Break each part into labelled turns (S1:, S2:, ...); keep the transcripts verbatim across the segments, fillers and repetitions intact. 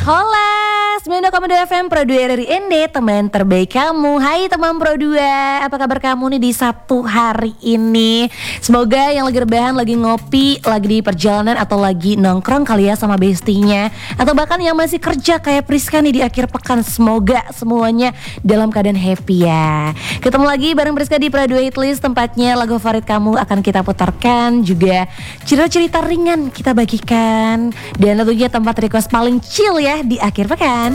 S1: Hola, sembilan koma dua F M Pro dua R R I N D, teman terbaik kamu. Hai teman Pro dua, apa kabar kamu nih di Sabtu hari ini? Semoga yang lagi rebahan, lagi ngopi, lagi di perjalanan atau lagi nongkrong kali ya sama bestinya, atau bahkan yang masih kerja kayak Priska nih di akhir pekan. Semoga semuanya dalam keadaan happy ya. Ketemu lagi bareng Priska di Pro dua Hitlist, tempatnya lagu favorit kamu akan kita putarkan, juga cerita-cerita ringan kita bagikan, dan tentunya tempat request paling chill ya di akhir pekan.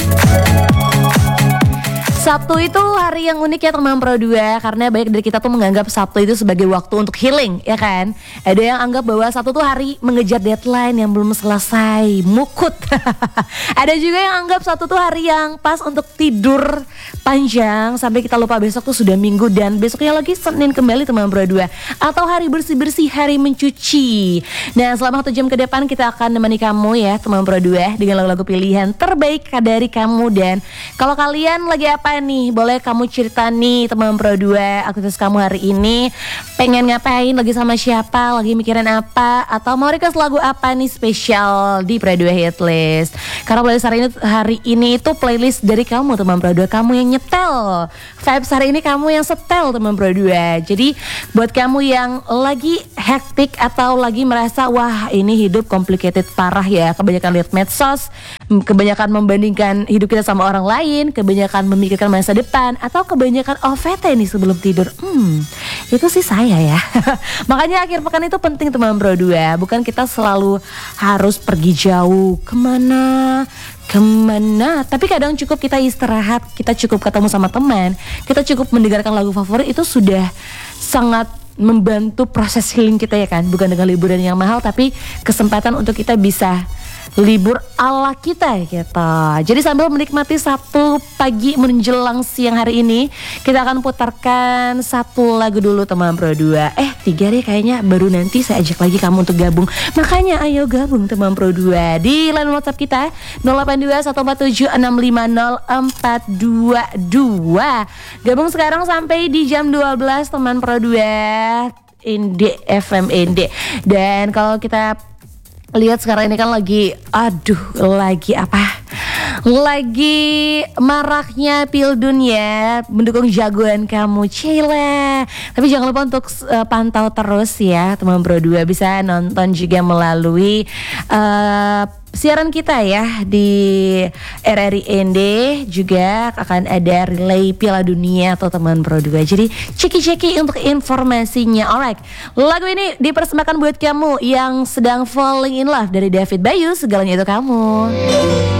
S1: Sabtu itu hari yang unik ya teman Pro dua, karena banyak dari kita tuh menganggap Sabtu itu sebagai waktu untuk healing, ya kan? Ada yang anggap bahwa Sabtu tuh hari mengejar deadline yang belum selesai, mukut. Ada juga yang anggap Sabtu tuh hari yang pas untuk tidur panjang sampai kita lupa besok tuh sudah Minggu dan besoknya lagi Senin kembali teman Pro dua. Atau hari bersih-bersih, hari mencuci. Nah, selama satu jam ke depan kita akan menemani kamu ya teman Pro dua dengan lagu-lagu pilihan terbaik dari kamu. Dan kalau kalian lagi apa nih, boleh kamu cerita nih teman Pro dua, aktivitas kamu hari ini, pengen ngapain, lagi sama siapa, lagi mikirin apa, atau mau request lagu apa nih spesial di Pro dua Hitlist. Karena playlist hari ini, hari ini itu playlist dari kamu teman Pro dua, kamu yang nyetel vibes hari ini, kamu yang setel teman Pro dua. Jadi buat kamu yang lagi hektik atau lagi merasa wah ini hidup complicated parah ya, kebanyakan lihat medsos, kebanyakan membandingkan hidup kita sama orang lain, kebanyakan memikirkan masa depan, atau kebanyakan O V T nih sebelum tidur. Hmm, itu sih saya ya. Makanya akhir pekan itu penting teman Pro dua. Bukan kita selalu harus pergi jauh kemana kemana, tapi kadang cukup kita istirahat, kita cukup ketemu sama teman, kita cukup mendengarkan lagu favorit, itu sudah sangat membantu proses healing kita ya kan. Bukan dengan liburan yang mahal, tapi kesempatan untuk kita bisa libur ala kita gitu. Jadi sambil menikmati Sabtu pagi menjelang siang hari ini, kita akan putarkan satu lagu dulu teman Pro dua. Eh tiga deh kayaknya, baru nanti saya ajak lagi kamu untuk gabung. Makanya ayo gabung teman Pro dua di line WhatsApp kita nol delapan dua satu empat tujuh enam lima nol empat dua dua. Gabung sekarang sampai di jam dua belas teman Pro dua N D F M N D. Dan kalau kita lihat sekarang ini kan lagi, aduh lagi apa? Lagi maraknya Pildun ya, mendukung jagoan kamu Cila. Tapi jangan lupa untuk uh, pantau terus ya teman Pro dua, bisa nonton juga melalui uh, siaran kita ya di R R I N D. Juga akan ada relay Piala Dunia atau teman Pro dua. Jadi ceki-ceki untuk informasinya. Alright, lagu ini dipersembahkan buat kamu yang sedang falling in love dari David Bayu, Segalanya Itu Kamu.